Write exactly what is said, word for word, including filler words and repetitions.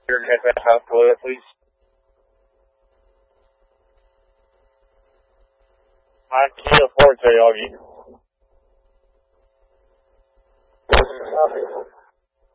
Your catch that house toilet, please. I can't afford to, Augie. Copy.